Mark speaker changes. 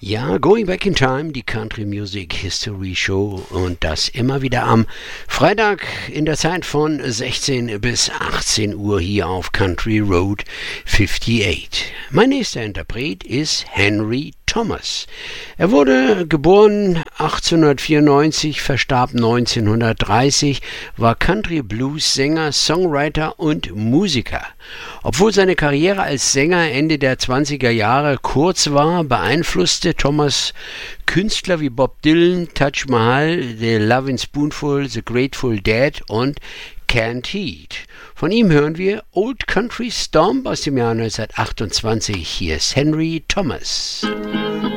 Speaker 1: Ja, Going Back in Time, die Country Music History Show und das immer wieder am Freitag in der Zeit von 16 bis 18 Uhr hier auf Country Road 58. Mein nächster Interpret ist Henry Thomas. Er wurde geboren 1894, verstarb 1930, war Country-Blues-Sänger, Songwriter und Musiker. Obwohl seine Karriere als Sänger Ende der 20er Jahre kurz war, beeinflusste Thomas Künstler wie Bob Dylan, Taj Mahal, The Lovin' Spoonful, The Grateful Dead und Canned Heat. Von ihm hören wir Old Country Stomp aus dem Jahr 1928. Hier ist Henry Thomas.